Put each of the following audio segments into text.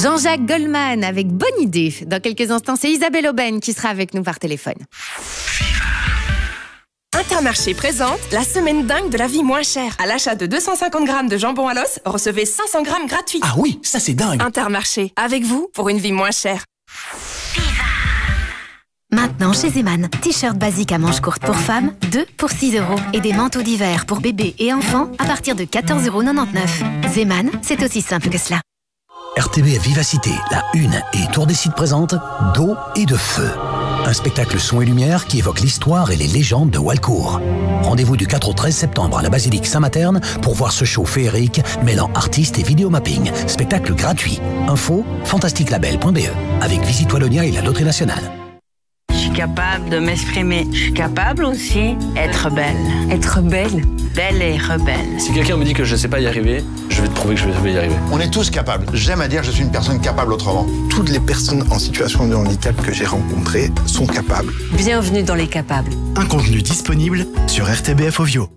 Jean-Jacques Goldman avec Bonne idée. Dans quelques instants, c'est Isabelle Aubin qui sera avec nous par téléphone. Intermarché présente la semaine dingue de la vie moins chère. À l'achat de 250 grammes de jambon à l'os, recevez 500 grammes gratuits. Ah oui, ça c'est dingue. Intermarché, avec vous pour une vie moins chère. Maintenant chez Zeman, t-shirt basique à manches courtes pour femmes, 2 pour 6 €. Et des manteaux d'hiver pour bébés et enfants à partir de 14,99 €. Zeman, c'est aussi simple que cela. RTBF Vivacité, la Une et Tour des Sites présente D'eau et de feu. Un spectacle son et lumière qui évoque l'histoire et les légendes de Walcourt. Rendez-vous du 4 au 13 septembre à la basilique Saint-Materne pour voir ce show féerique mêlant artistes et vidéomapping. Spectacle gratuit. Info fantasticlabel.be avec Visite Wallonia et la Loterie Nationale. Je suis capable de m'exprimer. Je suis capable aussi d'être belle. Être belle? Belle et rebelle. Si quelqu'un me dit que je ne sais pas y arriver, je vais te prouver que je vais y arriver. On est tous capables. J'aime à dire que je suis une personne capable autrement. Toutes les personnes en situation de handicap que j'ai rencontrées sont capables. Bienvenue dans les capables. Un contenu disponible sur RTBF Ovio.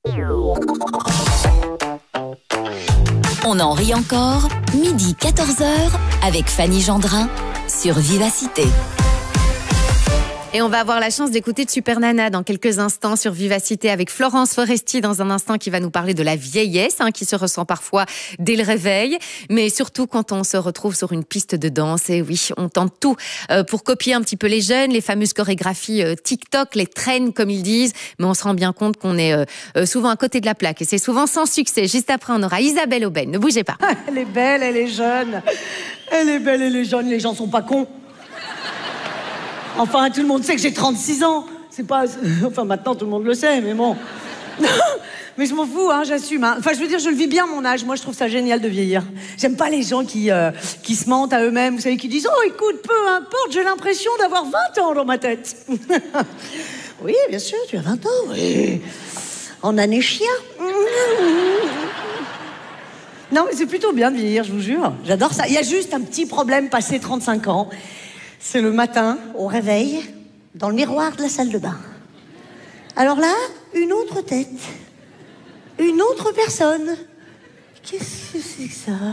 On en rit encore, midi 14h avec Fanny Gendrin sur Vivacité. Et on va avoir la chance d'écouter de Super Nana dans quelques instants sur Vivacité avec Florence Foresti dans un instant qui va nous parler de la vieillesse qui se ressent parfois dès le réveil, mais surtout quand on se retrouve sur une piste de danse. Et oui, on tente tout pour copier un petit peu les jeunes, les fameuses chorégraphies TikTok, les trends comme ils disent, mais on se rend bien compte qu'on est souvent à côté de la plaque et c'est souvent sans succès. Juste après, on aura Isabelle Aubin. Ne bougez pas. Elle est belle, elle est jeune. Elle est belle, elle est jeune, les gens sont pas cons. Enfin, tout le monde sait que j'ai 36 ans. C'est pas... Enfin, maintenant, tout le monde le sait, mais bon. Mais je m'en fous, j'assume. Enfin, je veux dire, je le vis bien, mon âge. Moi, je trouve ça génial de vieillir. J'aime pas les gens qui se mentent à eux-mêmes, vous savez, qui disent « Oh, écoute, peu importe, j'ai l'impression d'avoir 20 ans dans ma tête. » Oui, bien sûr, tu as 20 ans, oui. En année chien. Non, mais c'est plutôt bien de vieillir, je vous jure. J'adore ça. Il y a juste un petit problème passé 35 ans. C'est le matin, au réveil, dans le miroir de la salle de bain. Alors là, une autre tête. Une autre personne. Qu'est-ce que c'est que ça?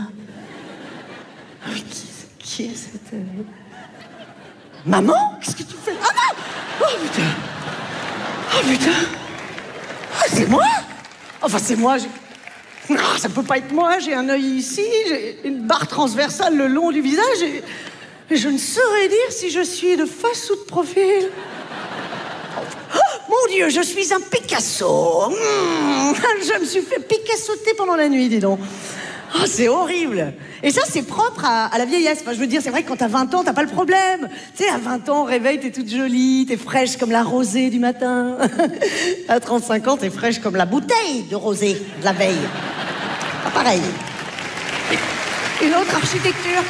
Qui est cette... Maman? Qu'est-ce que tu fais? Ah non! Oh putain! Oh putain! Ah, c'est moi? Enfin, c'est moi, Non, ça peut pas être moi, j'ai un œil ici, j'ai une barre transversale le long du visage et... Je ne saurais dire si je suis de face ou de profil. Oh, mon Dieu, je suis un Picasso. Je me suis fait Picassoter pendant la nuit, dis donc. Oh, c'est horrible. Et ça, c'est propre à la vieillesse. Enfin, je veux dire, c'est vrai que quand t'as 20 ans, t'as pas le problème. Tu sais, à 20 ans, au réveil, t'es toute jolie, t'es fraîche comme la rosée du matin. À 35 ans, t'es fraîche comme la bouteille de rosée de la veille. Pas pareil. Une autre architecture,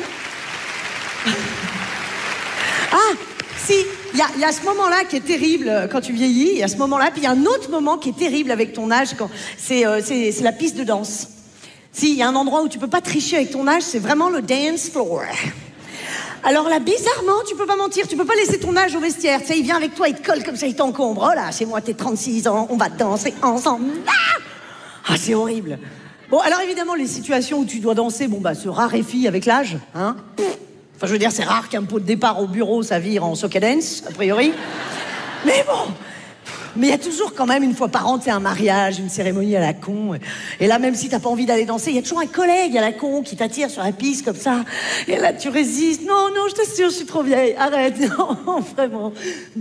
Ah, si, il y a ce moment-là qui est terrible quand tu vieillis, il y a ce moment-là, puis il y a un autre moment qui est terrible avec ton âge, c'est la piste de danse. Si, il y a un endroit où tu peux pas tricher avec ton âge, c'est vraiment le dance floor. Alors là, bizarrement, tu peux pas mentir, tu peux pas laisser ton âge au vestiaire, tu sais, il vient avec toi, il te colle comme ça, il t'encombre. Oh là, c'est moi, t'es 36 ans, on va danser ensemble. Ah, c'est horrible. Bon, alors évidemment, les situations où tu dois danser, se raréfient avec l'âge, Enfin, je veux dire, c'est rare qu'un pot de départ au bureau, ça vire en soca dance, a priori. Mais bon, mais il y a toujours quand même, une fois par an, tu sais, un mariage, une cérémonie à la con. Et là, même si t'as pas envie d'aller danser, il y a toujours un collègue à la con qui t'attire sur la piste comme ça. Et là, tu résistes. Non, non, je t'assure, je suis trop vieille. Arrête, non, vraiment.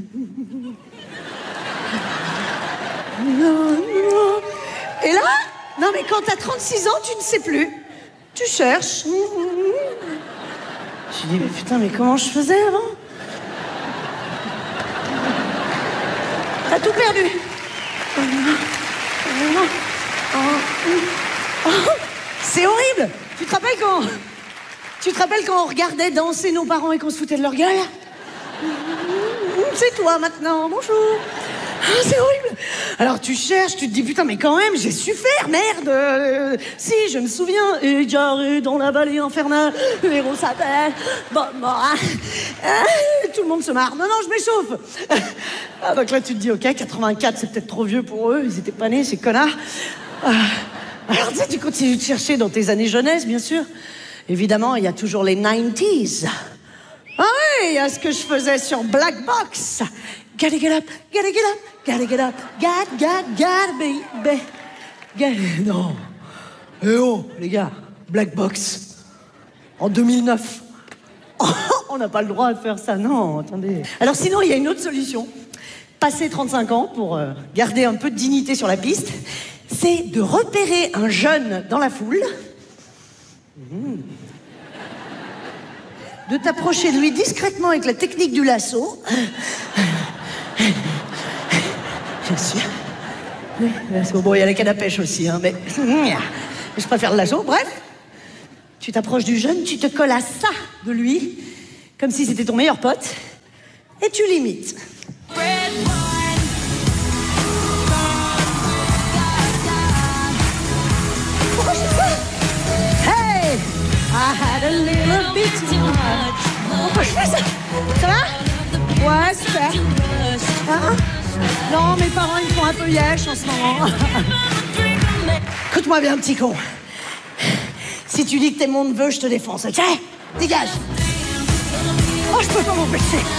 Non, non. Et là, non, mais quand t'as 36 ans, tu ne sais plus. Tu cherches. Je dis, mais putain, mais comment je faisais avant? T'as tout perdu. C'est horrible. Tu te rappelles quand on regardait danser nos parents et qu'on se foutait de leur gueule? C'est toi maintenant, bonjour. C'est horrible. Alors tu cherches, tu te dis putain mais quand même j'ai su faire, merde. Si je me souviens, et jarré dans la vallée infernale, le héros s'appelle tout le monde se marre. Non non, je m'échauffe. Donc là tu te dis ok, 84 c'est peut-être trop vieux pour eux, ils étaient pas nés ces connards. Alors tu sais, tu continues de chercher dans tes années jeunesse bien sûr. Évidemment, il y a toujours les 90s. Ah oui, il y a ce que je faisais sur Black Box. Gotta get up, gotta get up, gotta get up, gotta be. Non. Eh oh, les gars, Black Box. En 2009. On n'a pas le droit de faire ça, non, attendez. Alors sinon, il y a une autre solution. Passer 35 ans pour garder un peu de dignité sur la piste, c'est de repérer un jeune dans la foule, de t'approcher de lui discrètement avec la technique du lasso. Bien sûr. Bon, il y a la canne à pêche aussi, hein, mais je préfère le lasso. Bref, tu t'approches du jeune, tu te colles à ça de lui, comme si c'était ton meilleur pote, et tu l'imites. Hey, I had a little bit too much. Pourquoi je fais ça? Ça va? Ouais, super. Hein? Non, mes parents, ils me font un peu yesh en ce moment. Écoute-moi bien, petit con. Si tu dis que t'es mon neveu, je te défonce, ok? Dégage. Oh, je peux pas m'empêcher.